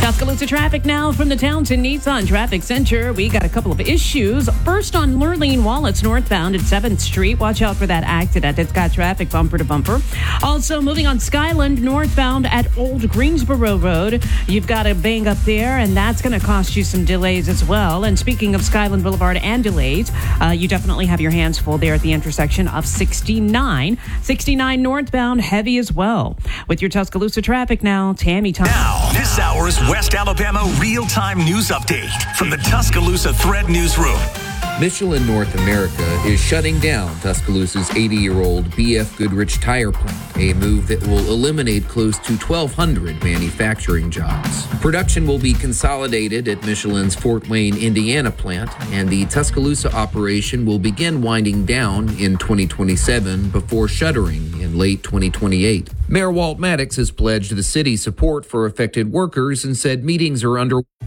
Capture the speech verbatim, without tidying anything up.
Tuscaloosa traffic now from the Townsend Nissan Traffic Center. We got a couple of issues. First on Lurleen Wallace northbound at seventh Street. Watch out for that accident. It's got traffic bumper to bumper. Also moving on Skyland northbound at Old Greensboro Road. You've got a bang up there, and that's going to cost you some delays as well. And speaking of Skyland Boulevard and delays, uh, you definitely have your hands full there at the intersection of sixty-nine. sixty-nine northbound, heavy as well. With your Tuscaloosa traffic now, Tammy Thomas. Now, this hour's West Alabama real-time news update from the Tuscaloosa Thread Newsroom. Michelin North America is shutting down Tuscaloosa's eighty-year-old B F Goodrich tire plant, a move that will eliminate close to twelve hundred manufacturing jobs. Production will be consolidated at Michelin's Fort Wayne, Indiana plant, and the Tuscaloosa operation will begin winding down in twenty twenty-seven before shuttering in late twenty twenty-eight. Mayor Walt Maddox has pledged the city's support for affected workers and said meetings are under